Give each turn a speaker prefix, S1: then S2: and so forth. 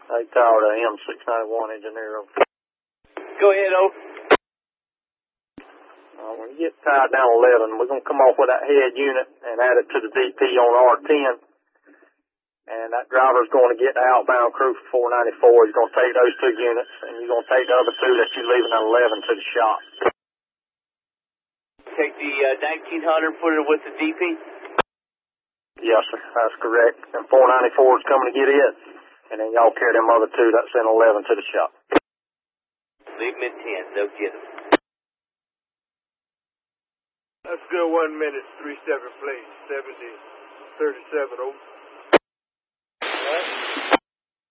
S1: Hey, Tower to M691 engineer.
S2: Go ahead, over.
S1: When you get tied down 11, we're going to come off with that head unit and add it to the DP on R10. And that driver's going to get the outbound crew for 494. He's going to take those 2 units, and you're going to take the other 2 that you're leaving at 11 to the shop.
S2: Take the 1900, put it with the DP?
S1: Yes, sir. That's correct. And 494 is coming to get it. And then y'all carry them other 2 that's in 11 to the shop.
S2: Leave them in 10. They'll get them.
S3: Let's go 1 minute, 37 place, 70, 37, over. All right.